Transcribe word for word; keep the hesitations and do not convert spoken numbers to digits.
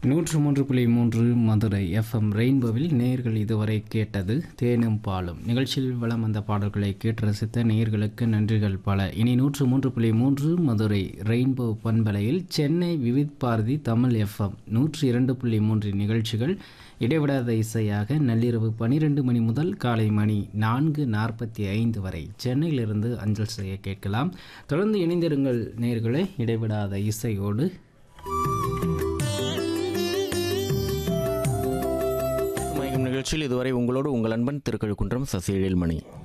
நூற்று மூன்று புள்ளி மூன்று மதுரை எஃப்எம் ரெயின்போவில் நேயர்கள் இதுவரை கேட்டது தேனும் பாலும் நிகழ்ச்சியில் வளம் வந்த பாடல்களை கேட்டு ரசித்த நேயர்களுக்கு நன்றிகள் பல. இனி நூற்று மூன்று புள்ளி மூன்று மதுரை ரெயின்போ பண்பலையில் சென்னை விவித் பாரதி தமிழ் எஃப்எம் நூற்று இரண்டு புள்ளி மூன்று நிகழ்ச்சிகள் இடைவிடாத இசையாக நள்ளிரவு பனிரெண்டு மணி முதல் காலை மணி நான்கு நாற்பத்தி ஐந்து வரை சென்னையிலிருந்து அஞ்சல் செய்ய கேட்கலாம். தொடர்ந்து இணைந்திருங்கள் நேயர்களே, இடைவிடாத இசையோடு. நிகழ்ச்சியில் இதுவரை உங்களோடு உங்கள் அன்பன் திருக்கழுக்குன்றம் சசி எழில்மணி.